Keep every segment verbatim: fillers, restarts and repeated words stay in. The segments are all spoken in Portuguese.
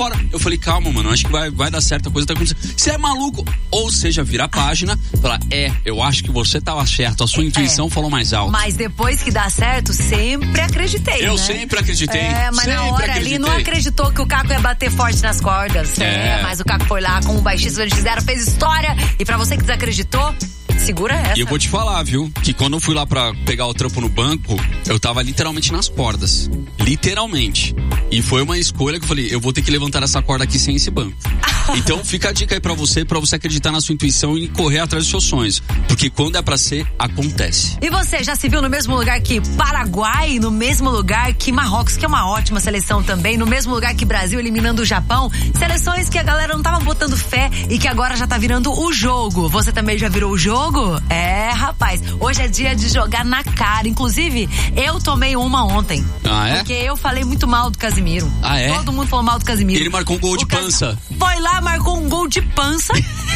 bora. Eu falei, calma, mano, acho que vai, vai dar certo, a coisa tá acontecendo. Você é maluco? Ou seja, virar a página, falar, é, eu acho que você tava certo, a sua intuição é. falou mais alto. Mas depois que dá certo, sempre acreditei, Eu né? sempre acreditei. É, mas sempre na hora acreditei. ali não acreditou que o Caco ia bater forte nas cordas. É, é mas o Caco foi lá com o baixista, eles fizeram, fez história. E pra você que desacreditou, segura essa. E eu vou te falar, viu, que quando eu fui lá pra pegar o trampo no banco, eu tava literalmente nas cordas. Literalmente. E foi uma escolha que eu falei, eu vou ter que levantar essa corda aqui sem esse banco. Então fica a dica aí pra você, pra você acreditar na sua intuição e correr atrás dos seus sonhos. Porque quando é pra ser, acontece. E você já se viu no mesmo lugar que Paraguai, no mesmo lugar que Marrocos, que é uma ótima seleção também, no mesmo lugar que Brasil eliminando o Japão, seleções que a galera não tava botando fé e que agora já tá virando o jogo. Você também já virou o jogo? É, rapaz, hoje é dia de jogar na cara. Inclusive, eu tomei uma ontem. Ah, é? Porque eu falei muito mal do Casimiro. Ah, é? Todo mundo falou mal do Casimiro. Ele marcou um gol de pança. Foi lá, marcou um gol de pança.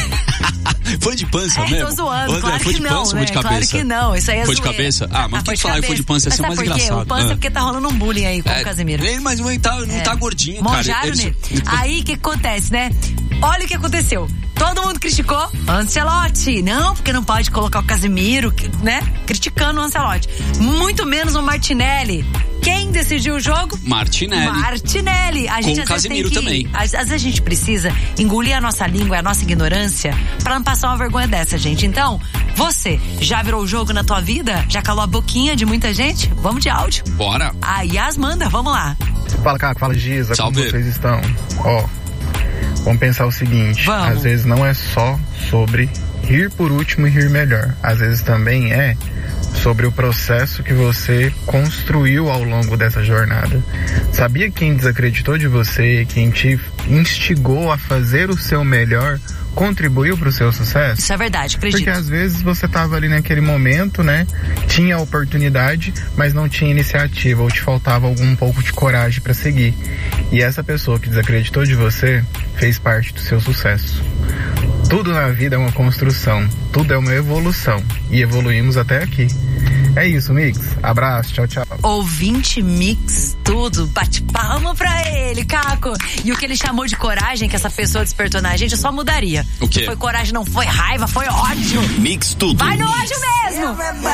Foi de pança é, mesmo? Tô zoando, André, claro foi que de não, pança né? ou foi de cabeça? Claro que não, isso aí é Foi de zoeira. cabeça? Ah, mas ah, quem que falar que foi de pança ia ser mais engraçado. O pança ah. é porque tá rolando um bullying aí com é, o Casimiro. Ele, mas não tá, não é. tá gordinho, Monjaram cara. Nele. Aí, o que acontece, né? Olha o que aconteceu. Todo mundo criticou Ancelotti. Não, porque não pode colocar o Casimiro, né? Criticando o Ancelotti. Muito menos o Martinelli. Quem decidiu o jogo? Martinelli. Martinelli. A gente, Com o Casimiro que, também. Às, às vezes a gente precisa engolir a nossa língua, a nossa ignorância, pra não passar uma vergonha dessa, gente. Então, você já virou o jogo na tua vida? Já calou a boquinha de muita gente? Vamos de áudio. Bora. A Yas manda, vamos lá. Fala, Caco, fala, Giza. Salve. Como vocês estão? Ó, vamos pensar o seguinte. Vamos. Às vezes não é só sobre rir por último e rir melhor. Às vezes também é sobre o processo que você construiu ao longo dessa jornada. Sabia quem desacreditou de você, quem te instigou a fazer o seu melhor, contribuiu para o seu sucesso? Isso é verdade, acredito. Porque às vezes você estava ali naquele momento, né? Tinha a oportunidade, mas não tinha iniciativa, ou te faltava algum pouco de coragem para seguir. E essa pessoa que desacreditou de você fez parte do seu sucesso. Tudo na vida é uma construção, tudo é uma evolução, e evoluímos até aqui. É isso, Mix. Abraço, tchau, tchau. Ouvinte Mix, tudo. Bate palma pra ele, Caco. E o que ele chamou de coragem, que essa pessoa despertou na gente, eu só mudaria. O quê? Foi coragem, não foi raiva, foi ódio. Mix tudo. Vai no ódio mesmo.